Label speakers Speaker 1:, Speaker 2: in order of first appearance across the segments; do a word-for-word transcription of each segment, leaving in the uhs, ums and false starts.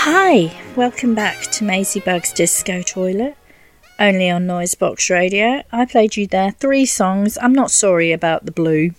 Speaker 1: Hi, welcome back to Maisie Bug's Disco Toilet, only on Noisebox Radio. I played you there three songs. I'm not sorry about the blue.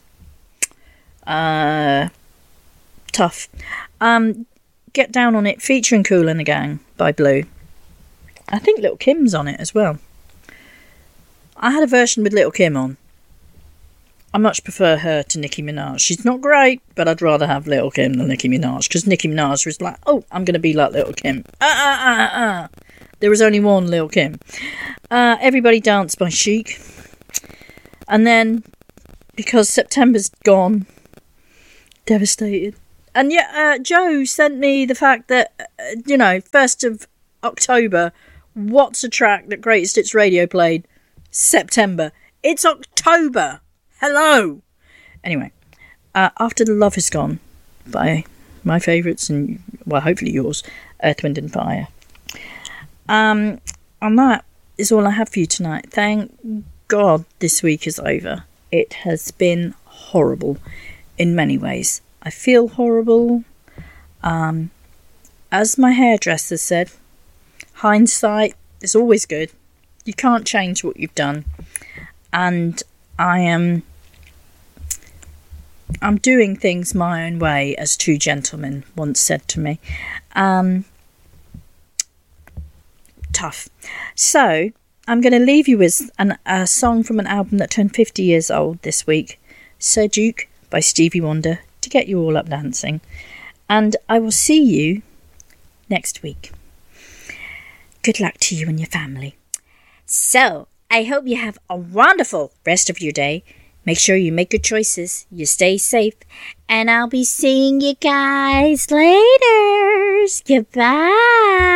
Speaker 1: Uh, tough. Um, Get Down on It featuring Kool and the Gang by Blue. I think Little Kim's on it as well. I had a version with Little Kim on. I much prefer her to Nicki Minaj. She's not great, but I'd rather have Little Kim than Nicki Minaj, because Nicki Minaj was like, oh, I'm going to be like Little Kim. Ah, ah, ah, ah. There was only one Little Kim. Uh, Everybody Dance by Chic. And then, because September's gone, devastated. And yet, uh, Joe sent me the fact that, uh, you know, first of October, what's a track that Greatest Hits Radio played? September. It's October. Hello! Anyway, uh, After the Love Is Gone by my favourites and, well, hopefully yours, Earth, Wind and Fire. Um, and that is all I have for you tonight. Thank God this week is over. It has been horrible in many ways. I feel horrible. Um, as my hairdresser said, hindsight is always good. You can't change what you've done. And I am I'm doing things my own way, as two gentlemen once said to me. Um, tough. So, I'm going to leave you with an, a song from an album that turned fifty years old this week, Sir Duke by Stevie Wonder, to get you all up dancing. And I will see you next week. Good luck to you and your family. So, I hope you have a wonderful rest of your day. Make sure you make good choices, you stay safe, and I'll be seeing you guys later. Goodbye.